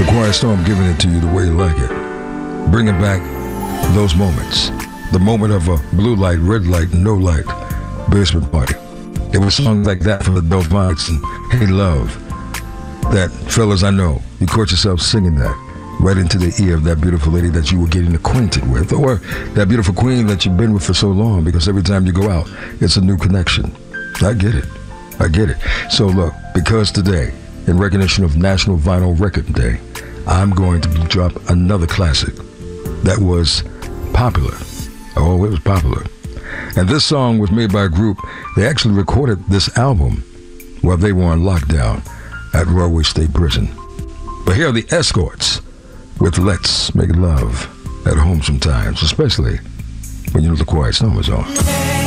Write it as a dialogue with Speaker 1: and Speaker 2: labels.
Speaker 1: The Quiet Storm giving it to you the way you like it. Bringing back those moments. The moment of a blue light, red light, no light basement party. It was songs like that from the Delphonics and Hey Love that, fellas, I know, you caught yourself singing that right into the ear of that beautiful lady that you were getting acquainted with, or that beautiful queen that you've been with for so long, because every time you go out, it's a new connection. I get it. I get it. So look, because today, in recognition of National Vinyl Record Day, I'm going to drop another classic that was popular. Oh, it was popular. And this song was made by a group. They actually recorded this album while they were on lockdown at Royal State Prison. But here are the Escorts with Let's Make Love at Home Sometimes, especially when you know the Quiet Storm is on.